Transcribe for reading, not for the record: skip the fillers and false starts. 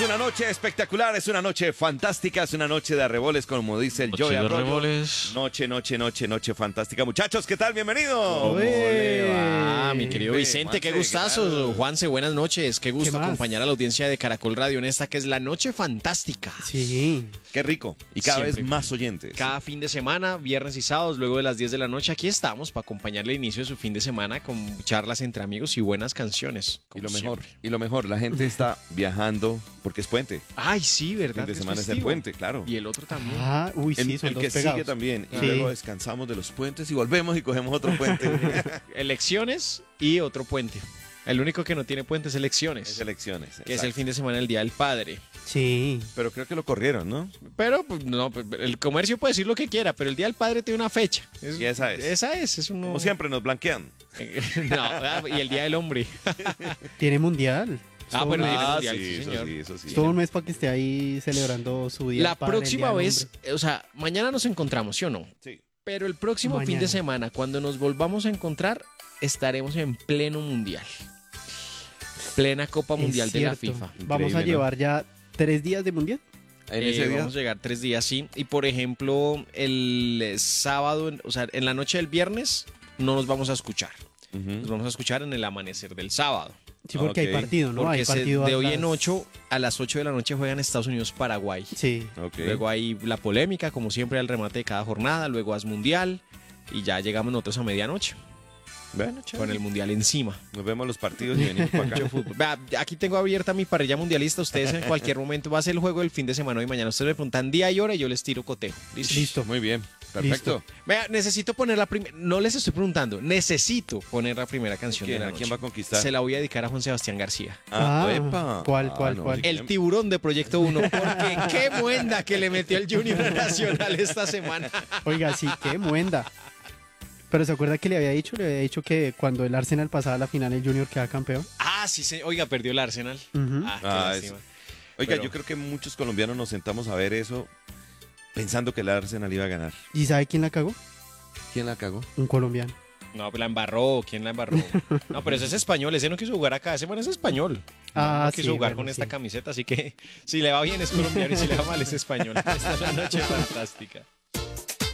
una noche espectacular, es una noche fantástica, es una noche de arreboles, como dice el Joey Arroyo. Noche fantástica. Muchachos, ¿qué tal? Bienvenidos. Mi querido Vicente, qué gustazo. Juanse, buenas noches. Qué gusto acompañar a la audiencia de Caracol Radio en esta que es la noche fantástica. Sí. Qué rico. Y cada Siempre. vez más oyentes. Cada fin de semana, viernes y sábados, luego de las 10 de la noche, aquí estamos para acompañarle el inicio de su fin de semana con charlas entre amigos y buenas canciones. Y lo mejor, la gente está viajando porque es puente. Ay, sí, ¿verdad? El fin de semana es el puente, claro. Y el otro también. Sí, son el que pegados. sigue también. Y Sí. luego descansamos de los puentes y volvemos y cogemos otro puente. Elecciones y otro puente. El único que no tiene puente es elecciones. Es elecciones. Que es exacto. el fin de semana del Día del Padre. Sí. Pero creo que lo corrieron, ¿no? Pero pues, no, el comercio puede decir lo que quiera, pero el Día del Padre tiene una fecha. Y esa es. Es uno... Como siempre nos blanquean. No, y el Día del Hombre. Tiene mundial. Pero tiene mundial, sí, sí, eso señor. sí, eso sí. Es todo un mes para que esté ahí celebrando su día. La del padre, el próxima Día del vez, hombre. o sea, mañana nos encontramos, ¿sí o no? Sí. Pero el próximo fin de Mañana. semana, cuando nos volvamos a encontrar, estaremos en pleno mundial. Plena Copa Es Mundial de la cierto. FIFA. Vamos a Increíble, ¿no? llevar ya 3 días de mundial. En ese día. Vamos a llegar 3 días, sí. Y por ejemplo, el sábado, o sea, en la noche del viernes, no nos vamos a escuchar. Nos Ujú. vamos a escuchar en el amanecer del sábado. Sí, porque Ok. hay partido, ¿no? Porque Hay partido de a hoy las- en 8 a las 8 de la noche juegan Estados Unidos-Paraguay. Sí. Ok. Luego hay la polémica, como siempre, al remate de cada jornada. Luego es mundial. Y ya llegamos nosotros a medianoche. Bueno, chévere. Con el mundial encima. Nos vemos los partidos y venimos para acá. Mucho fútbol. Vea, aquí tengo abierta mi parrilla mundialista. Ustedes en cualquier momento va a ser el juego del fin de semana hoy y mañana. Ustedes me preguntan día y hora y yo les tiro coteo. ¿Listo? Listo. Muy bien. Perfecto. Vea, necesito poner la primera. No les estoy preguntando. Necesito poner la primera canción de ¿Quién, la ¿A noche. quién va a conquistar? Se la voy a dedicar a Juan Sebastián García. Epa. ¿Cuál? Sí, El tiburón de Proyecto 1. Porque qué muenda que le metió el Junior Nacional esta semana. Oiga, sí, qué muenda. Pero ¿se acuerda que le había dicho? Le había dicho que cuando el Arsenal pasaba a la final, el Junior queda campeón. Ah, sí, oiga, perdió el Arsenal. Ujú. Qué Ah, lástima. Oiga, Pero- yo creo que muchos colombianos nos sentamos a ver eso pensando que el Arsenal iba a ganar. ¿Y sabe quién la cagó? ¿Quién la cagó? Un colombiano. No, pues la embarró. ¿Quién la embarró? No, pero ese es español. Ese no quiso jugar acá. Ese man es español. No quiso sí, jugar bueno, con esta sí. camiseta. Así que si le va bien es colombiano y si le va mal es español. Esta es la noche fantástica.